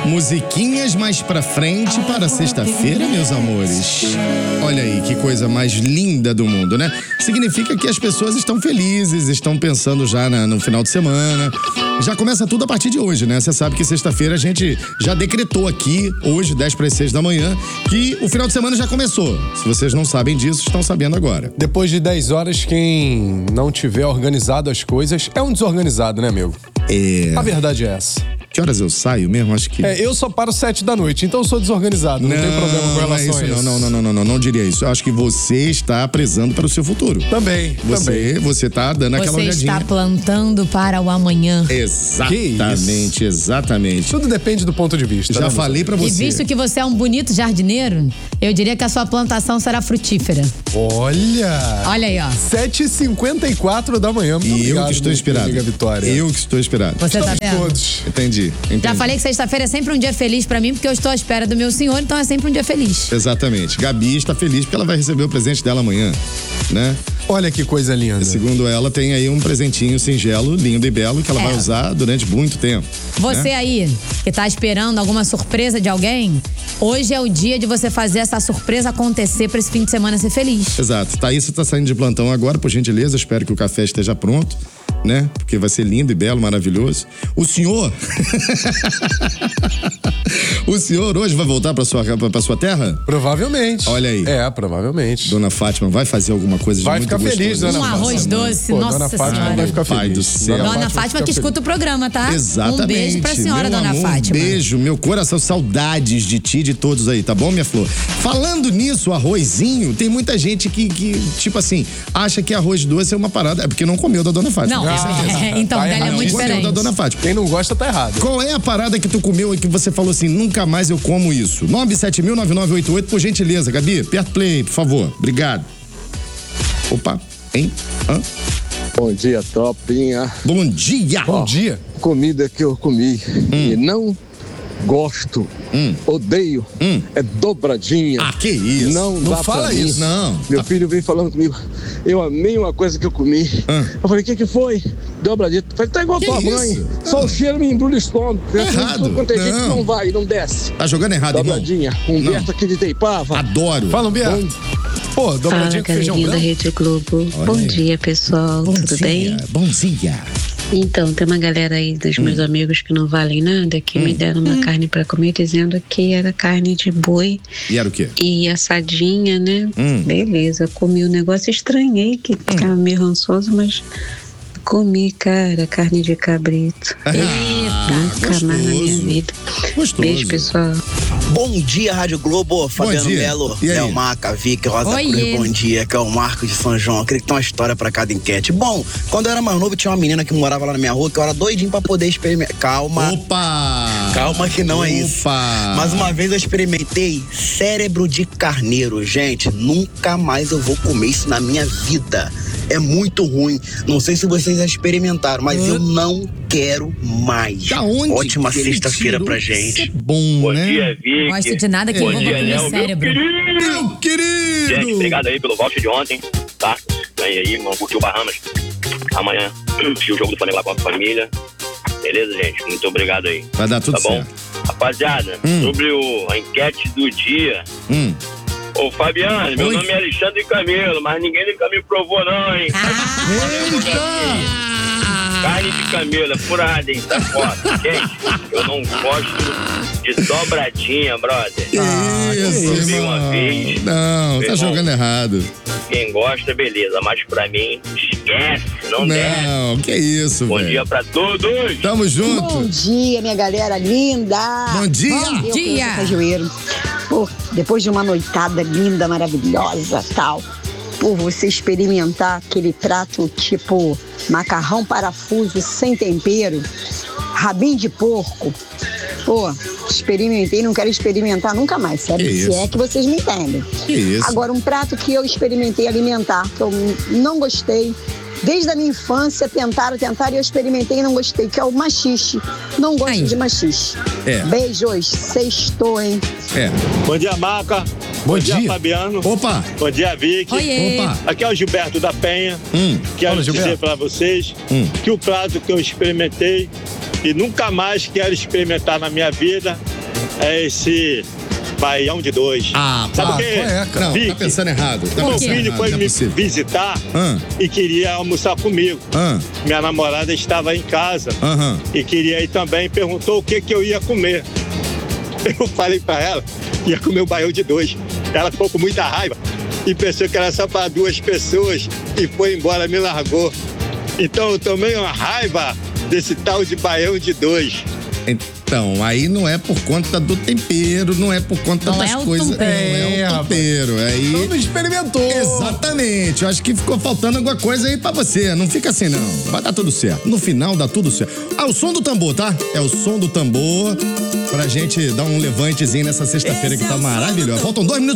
Musiquinhas mais pra frente para sexta-feira, meus amores. Olha aí, que coisa mais linda do mundo, né? Significa que as pessoas estão felizes, estão pensando já no final de semana. Já começa tudo a partir de hoje, né? Você sabe que sexta-feira a gente já decretou aqui, hoje, 10 para as 6 da manhã, que o final de semana já começou. Se vocês não sabem disso, estão sabendo agora. Depois de 10 horas, quem não tiver organizado as coisas é um desorganizado, né, amigo? A verdade é essa. Que horas eu saio mesmo? Acho que... eu só paro 7 da noite, então eu sou desorganizado. Não tem problema com relação a isso. Não diria isso. Eu acho que você está prezando para o seu futuro. Também. Você tá dando aquela olhadinha. Você está plantando para o amanhã. Exatamente. Tudo depende do ponto de vista. Já falei pra você. E visto que você é um bonito jardineiro, eu diria que a sua plantação será frutífera. Olha aí, ó. 7h54 da manhã. Muito obrigado, eu que estou inspirado. Amiga Vitória. Eu que estou inspirado. Você tá vendo? Todos. Entendi. Já falei que sexta-feira é sempre um dia feliz pra mim, porque eu estou à espera do meu senhor, então é sempre um dia feliz. Exatamente. Gabi está feliz porque ela vai receber o presente dela amanhã, né? Olha que coisa linda. Segundo ela, tem aí um presentinho singelo, lindo e belo, que ela vai usar durante muito tempo. Você aí, que tá esperando alguma surpresa de alguém, hoje é o dia de você fazer essa surpresa acontecer pra esse fim de semana ser feliz. Exato. Thaís tá saindo de plantão agora, por gentileza, espero que o café esteja pronto, né? Porque vai ser lindo e belo, maravilhoso. O senhor... O senhor hoje vai voltar pra sua terra? Provavelmente. Olha aí. Provavelmente. Dona Fátima vai fazer alguma coisa de muito gostoso. Vai ficar feliz, Dona Fátima. Um arroz doce, nossa Dona Fátima senhora. vai ficar feliz. Pai do céu. Dona Fátima que escuta o programa, tá? Exatamente. Um beijo pra senhora, meu Dona amor, Fátima. Um beijo, meu coração, saudades de ti, de todos aí, tá bom, minha flor? Falando nisso, arrozinho, tem muita gente que tipo assim, acha que arroz doce é uma parada, é porque não comeu da Dona Fátima. Não, então dela é muito diferente. Da Dona Fátima. Quem não gosta tá errado. Qual é a parada que tu comeu e que você falou assim, nunca mais eu como isso? 970009988, por gentileza, Gabi, aperta play, por favor. Obrigado. Opa, hein? Bom dia, tropinha. Bom dia. Bom dia. Comida que eu comi e não gosto, odeio, é dobradinha. Ah, que isso? Não dá fala pra mim. isso, não. Meu filho vem falando comigo, eu amei uma coisa que eu comi. Eu falei, o que foi? Dobradinha. Eu falei, tá igual a tua mãe. Só o cheiro me embrulha o estômago. Errado. Quanto é gente que não vai, não desce. Tá jogando errado, dobradinha. irmão. Humberto aqui de Itaipava. Adoro. Fala, Humberto. Pô, dobradinha com feijão branco. Da Rede Globo. Bom dia, pessoal. Tudo bem? Bom dia. Então, tem uma galera aí dos meus amigos que não valem nada, que me deram uma carne pra comer, dizendo que era carne de boi. E era o quê? E assadinha, né? Beleza, comi o negócio, estranhei, que tava meio rançoso, mas comi, cara, carne de cabrito. Nunca mais na minha vida. Gostoso. Beijo, pessoal. Bom dia, Rádio Globo, Fabiano Melo, Léo Maca, Vicky, Rosa Cruz, bom dia, que é o Marcos de São João, aquele que tem uma história pra cada enquete. Bom, quando eu era mais novo, tinha uma menina que morava lá na minha rua, que eu era doidinho pra poder experimentar. Calma. Opa! Calma que não é isso. Mas uma vez eu experimentei cérebro de carneiro, gente, nunca mais eu vou comer isso na minha vida. É muito ruim. Não sei se vocês já experimentaram, mas eu não quero mais. Da onde? Ótima sexta-feira pra gente. Isso é bom, né? Bom dia, Vicky. Gosto de nada que envolva comer cérebro. Meu querido! Gente, obrigado aí pelo voucher de ontem, tá? Ganhei aí, vamos curtir o Bahamas. Amanhã, o jogo do Flamengo lá com a família. Beleza, gente? Muito obrigado aí. Vai dar tudo tá bom? certo. Rapaziada, sobre a enquete do dia... Ô, Fabiano, meu nome é Alexandre Camilo, mas ninguém nunca me provou não, hein? Carne de camelo, é furada, hein? Tá foda. Gente, eu não gosto de dobradinha, brother. Isso, vi uma vez. Não, tá jogando errado. Quem gosta, beleza, mas pra mim, esquece, não desce. Não, que isso, velho. Bom dia pra todos. Tamo junto. Bom dia, minha galera linda. Bom dia. Bom dia. Cajueiro. Pô, depois de uma noitada linda, maravilhosa, tal, por você experimentar aquele prato tipo macarrão parafuso sem tempero, rabinho de porco. Pô, experimentei, não quero experimentar nunca mais, sério, se é que vocês me entendem. Que isso? Agora, um prato que eu experimentei alimentar, que eu não gostei, desde a minha infância, tentaram e eu experimentei e não gostei, que é o maxixe. Não gosto de maxixe. Beijos, sextou, hein? Bom dia, Maca. Bom dia, Fabiano. Opa. Bom dia, Vicky. Oiê. Opa. Aqui é o Gilberto da Penha. Quero dizer para vocês que o prato que eu experimentei e nunca mais quero experimentar na minha vida é esse baião de 2. Sabe o quê? Não, tá pensando errado. Meu filho foi me visitar e queria almoçar comigo. Minha namorada estava em casa e queria ir também, perguntou o que eu ia comer. Eu falei pra ela que ia comer o baião de 2. Ela ficou com muita raiva e pensou que era só para 2 pessoas e foi embora, me largou. Então eu tomei uma raiva desse tal de baião de 2. Então, aí não é por conta do tempero, não é por conta das coisas. Não é o tempero. Aí... Então não experimentou. Exatamente. Eu acho que ficou faltando alguma coisa aí pra você. Não fica assim, não. Vai dar tudo certo. No final dá tudo certo. O som do tambor, tá? É o som do tambor pra gente dar um levantezinho nessa sexta-feira que tá maravilhosa. Faltam 2 minutos.